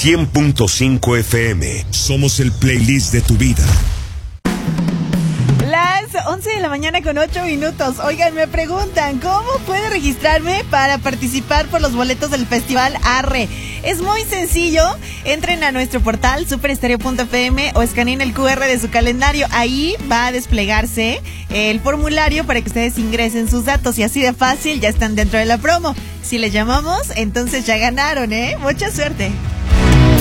100.5 FM. Somos el playlist de tu vida. Las 11 de la mañana con 8 minutos. Oigan, me preguntan, ¿cómo puedo registrarme para participar por los boletos del Festival Arre? Es muy sencillo. Entren a nuestro portal superestereo.fm o escaneen el QR de su calendario. Ahí va a desplegarse el formulario para que ustedes ingresen sus datos y así de fácil ya están dentro de la promo. Si les llamamos, entonces ya ganaron, ¿eh? Mucha suerte.